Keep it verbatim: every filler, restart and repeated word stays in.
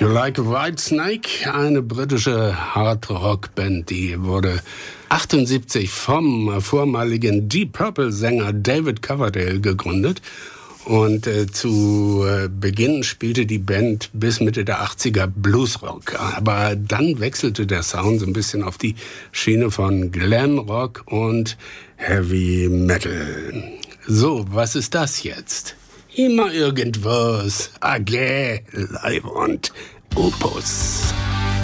Like a Whitesnake, eine britische Hard-Rock-Band, die wurde achtundsiebzig vom vormaligen Deep Purple-Sänger David Coverdale gegründet. Und äh, zu äh, Beginn spielte die Band bis Mitte der achtziger Bluesrock. Aber dann wechselte der Sound so ein bisschen auf die Schiene von Glamrock und Heavy Metal. So, was ist das jetzt? Immer irgendwas. Agä, Leibwand, Opus.